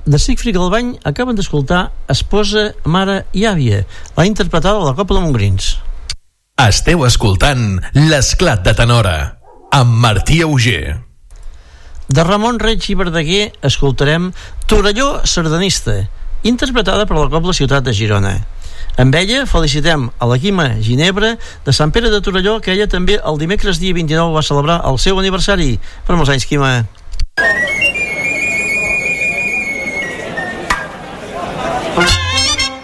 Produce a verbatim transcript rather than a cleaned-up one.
de Sigfrid Galbany acaben d'escoltar Esposa, Mare i Àvia, la interpretada de la Cobla de Montgrins. Esteu escoltant L'Esclat de Tenora amb Martí Auger. De Ramon Reig i Verdaguer escoltarem Torelló sardanista, interpretada per la Cobla Ciutat de Girona. Amb ella felicitem a la Quima Ginebra de Sant Pere de Torelló, que ella també el dimecres dia vint-i-nou va celebrar el seu aniversari. Per molts anys, Quima.